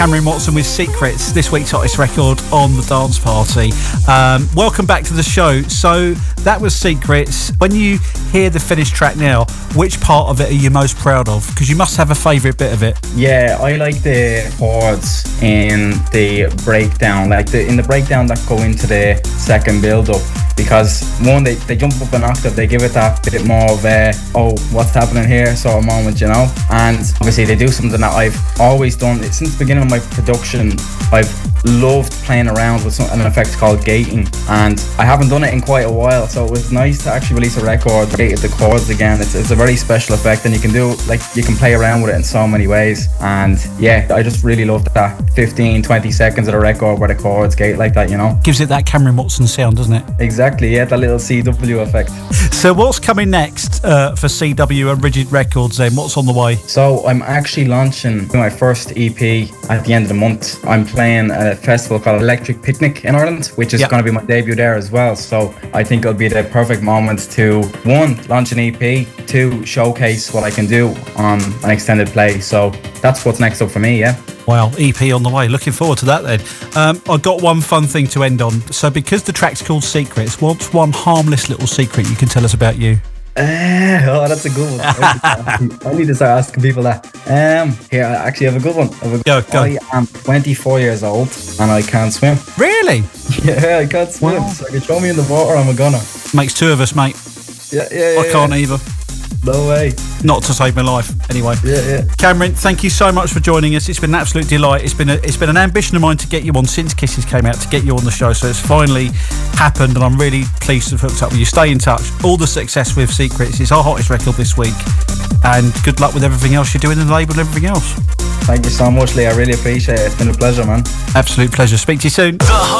Cameron Watson with Secrets, this week's hottest record on the Dance Party. Welcome back to the show. So that was Secrets. When you hear the finished track now, which part of it are you most proud of? Because you must have a favourite bit of it. Yeah, I like the chords in the breakdown, in the breakdown that go into the second build-up. Because one, they jump up an octave, they give it that bit more of a, oh, what's happening here sort of moment, you know? And obviously they do something that I've always done. Since the beginning of my production, I've loved playing around with an effect called gating, and I haven't done it in quite a while, so it was nice to actually release a record that gated the chords again. It's a very special effect, and you can play around with it in so many ways. And yeah, I just really loved that 15-20 seconds of the record where the chords gate like that, you know? Gives it that Cameron Watson sound, doesn't it? Exactly, yeah, that little CW effect. So what's coming next for CW and Rigid Records then? What's on the way? So I'm actually launching my first EP at the end of the month. I'm playing a festival called Electric Picnic in Ireland, which is going to be my debut there as well. So I think it'll be the perfect moment to, one, launch an EP, two, showcase what I can do on an extended play. So that's what's next up for me, yeah. Wow, EP on the way. Looking forward to that then. I've got one fun thing to end on. So because the track's called Secrets, what's one harmless little secret you can tell us about you? Oh, that's a good one. I need to start asking people that. Here, I actually have a good one. Go. I am 24 years old and I can't swim. Really? Yeah, I can't swim. Wow. So if you throw me in the water, I'm a gunner. Makes two of us, mate. Yeah. I can't either. No way. Not to save my life, anyway. Yeah. Cameron, thank you so much for joining us. It's been an absolute delight. It's been an ambition of mine to get you on since Kisses came out, to get you on the show. So it's finally happened, and I'm really pleased to have hooked up with you. Stay in touch. All the success with Secrets. It's our hottest record this week, and good luck with everything else you're doing in the label and everything else. Thank you so much, Lee. I really appreciate it. It's been a pleasure, man. Absolute pleasure. Speak to you soon.